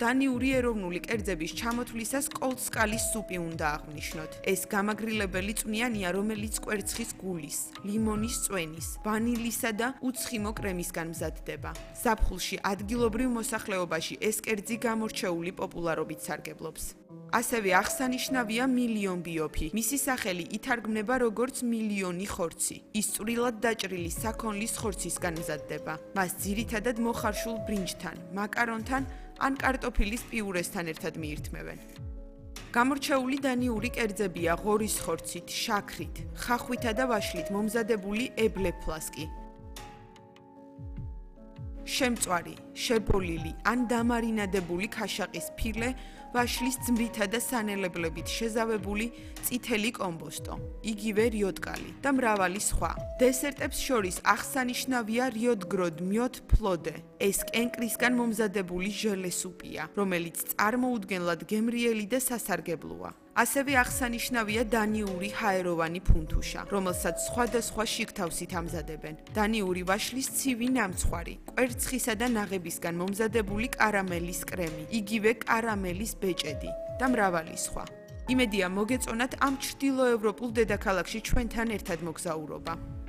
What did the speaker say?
დანიური ეროვნული კერძების ჩამოთვლისას კოლტსკალის სუპი უნდა აღვნიშნოთ. ეს გამაგრილებელი წვნიანია, რომელიც კვერცხის გულის, ლიმონის წვენის, ვანილისა და უცხიმო კრემისგან მზადდება. ზაფხულში ადგილობრივ მოსახლეობაში ეს კერძი გამორჩეული პოპულარობით სარგებლობს. ასევე აღსანიშნავია მილიონ ბიოფი. მისი სახელი ითარგმნება როგორც მილიონი ხორცი. ის წვრილად დაჭრილი საქონლის ხორცისგან მზადდება. მას ძირითადად მოხარშულ ბრინჯთან, მაკარონთან ან კარტოფილის პიურესთან ერთად მიირთმევენ. გამორჩეული დანიური კერძებია ღორის ხორცით, შაქრით, ხახვითა და ვაშლით მომზადებული ებლეფლასკი. შემწვარი, შებოლილი ან დამარინადებული ქაშაყის ფილე, ვაშლის ძმრითა და სანელებლებით შეზავებული წითელი კომბოსტო, იგივე რიოტკალი და მრავალი სხვა. დესერტებს შორის აღსანიშნავია რიოდგროდ მიოთ ფლოდე. ეს კენკრისგან მომზადებული ჟელე სუპია, რომელიც წარმოუდგენლად გემრიელი და სასარგებლოა. ასევე აღსანიშნავია დანიური ჰაეროვანი ფუნთუშა, რომელსაც სხვადასხვა შიგთავსით ამზადებენ. დანიური ვაშლის ცივი ნამცხვარი, კვერცხისა და ნაღებისგან მომზადებული კარამელის კრემი, იგივე კარამელის ბეჭედი და მრავალი სხვა. იმედია მოგეწონათ ამ ჩრდილოევროპულ დედაქალაქში ჩვენთან ერთად მოგზაურობა.